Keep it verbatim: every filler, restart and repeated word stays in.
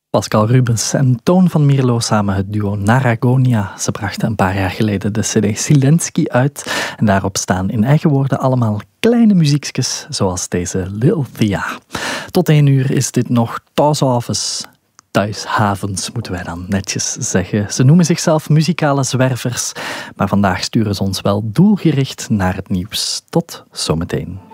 Pascal Rubens en Toon van Mierlo samen het duo Naragonia. Ze brachten een paar jaar geleden de cd Zelensky uit. En daarop staan in eigen woorden allemaal kleine muziekjes, zoals deze Lil Thea. Tot één uur is dit nog thuisavonds. Thuishavens moeten wij dan netjes zeggen. Ze noemen zichzelf muzikale zwervers, maar vandaag sturen ze ons wel doelgericht naar het nieuws. Tot zometeen.